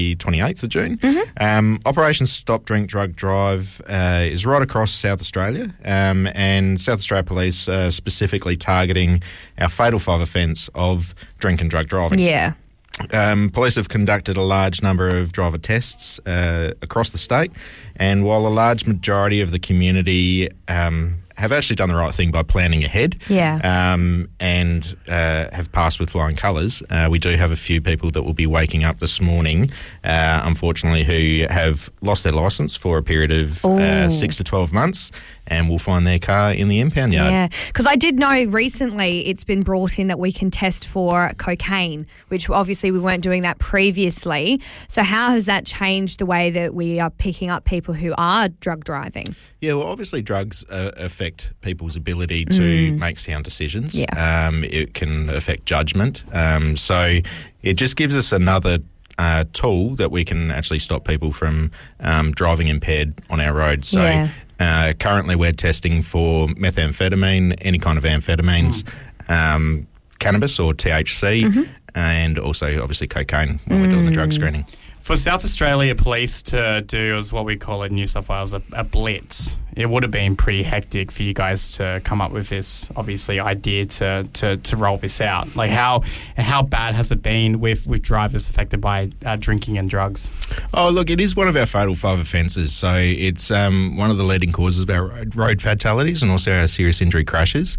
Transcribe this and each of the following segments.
the 28th of June. Operation Stop Drink Drug Drive is right across South Australia, and South Australia Police are specifically targeting our Fatal 5 offence of drink and drug driving. Yeah. Police have conducted a large number of driver tests across the state, and while a large majority of the community have actually done the right thing by planning ahead and have passed with flying colours, we do have a few people that will be waking up this morning, unfortunately, who have lost their licence for a period of 6 to 12 months and will find their car in the impound yard. Yeah, because I did know recently it's been brought in that we can test for cocaine, which obviously we weren't doing that previously. So how has that changed the way that we are picking up people who are drug driving? Yeah, well, obviously drugs affect people's ability to make sound decisions. Yeah. It can affect judgment. So it just gives us another tool that we can actually stop people from driving impaired on our roads. So currently we're testing for methamphetamine, any kind of amphetamines, cannabis or THC, and also obviously cocaine when we're doing the drug screening. For South Australia Police to do, as what we call in New South Wales, a blitz, it would have been pretty hectic for you guys to come up with this, obviously, idea to roll this out. Like, how bad has it been with drivers affected by drinking and drugs? Oh, look, it is one of our Fatal 5 offences, so it's one of the leading causes of our road fatalities and also our serious injury crashes.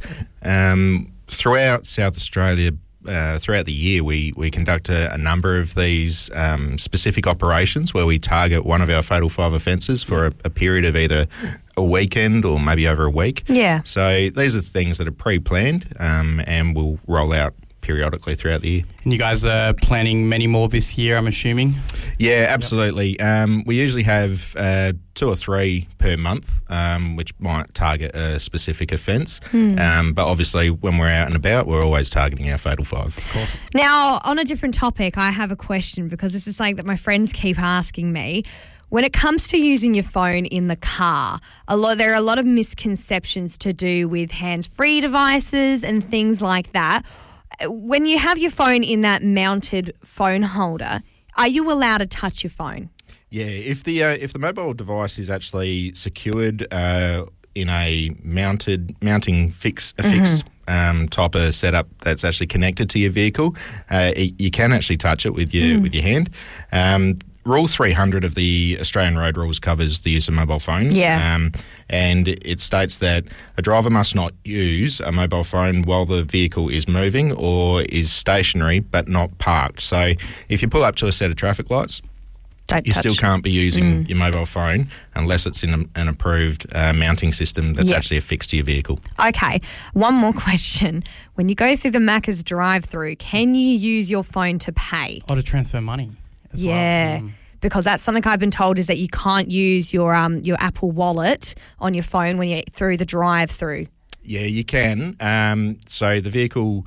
Throughout South Australia, throughout the year, we conduct a number of these specific operations where we target one of our Fatal 5 offences for a period of either a weekend or maybe over a week. Yeah. So these are things that are pre-planned and will roll out periodically throughout the year. And you guys are planning many more this year, I'm assuming? Yeah, absolutely. We usually have 2 or 3 per month, which might target a specific offence. But obviously, when we're out and about, we're always targeting our Fatal 5. Of course. Now, on a different topic, I have a question because this is something that my friends keep asking me. When it comes to using your phone in the car, there are a lot of misconceptions to do with hands-free devices and things like that. When you have your phone in that mounted phone holder, are you allowed to touch your phone? Yeah, if the mobile device is actually secured in a mounting fixed type of setup that's actually connected to your vehicle, you can actually touch it with your hand. Rule 300 of the Australian Road Rules covers the use of mobile phones. Yeah. And it states that a driver must not use a mobile phone while the vehicle is moving or is stationary but not parked. So if you pull up to a set of traffic lights, you still can't be using your mobile phone unless it's in an approved mounting system that's actually affixed to your vehicle. Okay, one more question. When you go through the Macca's drive-through, can you use your phone to pay? Or to transfer money as well. Because that's something I've been told is that you can't use your Apple Wallet on your phone when you're through the drive-through. Yeah, you can. So the vehicle,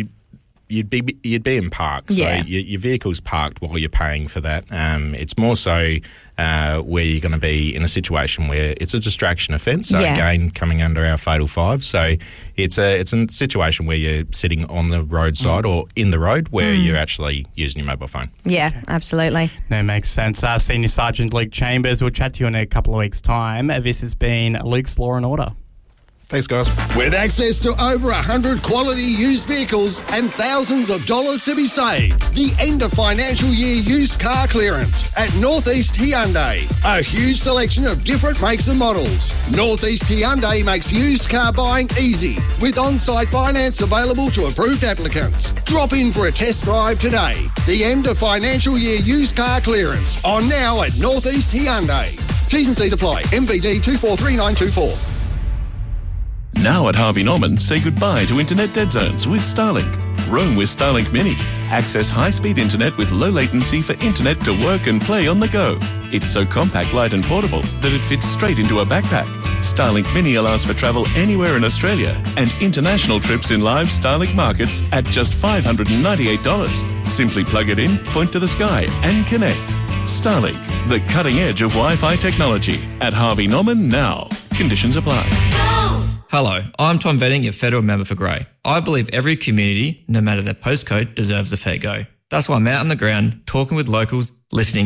you'd be in park. So your vehicle's parked while you're paying for that. It's more so where you're going to be in a situation where it's a distraction offence. So again, coming under our Fatal 5. So it's a situation where you're sitting on the roadside or in the road where you're actually using your mobile phone. Yeah, absolutely. That makes sense. Senior Sergeant Luke Chambers, we'll chat to you in a couple of weeks' time. This has been Luke's Law and Order. Thanks, guys. With access to over 100 quality used vehicles and thousands of dollars to be saved. The end of financial year used car clearance at Northeast Hyundai. A huge selection of different makes and models. Northeast Hyundai makes used car buying easy with on-site finance available to approved applicants. Drop in for a test drive today. The end of financial year used car clearance on now at Northeast Hyundai. T's and C's apply. MVD 243924. Now at Harvey Norman, say goodbye to internet dead zones with Starlink. Roam with Starlink Mini. Access high-speed internet with low latency for internet to work and play on the go. It's so compact, light and portable that it fits straight into a backpack. Starlink Mini allows for travel anywhere in Australia and international trips in live Starlink markets at just $598. Simply plug it in, point to the sky and connect. Starlink, the cutting edge of Wi-Fi technology. At Harvey Norman now. Conditions apply. Hello, I'm Tom Venning, your federal member for Grey. I believe every community, no matter their postcode, deserves a fair go. That's why I'm out on the ground, talking with locals, listening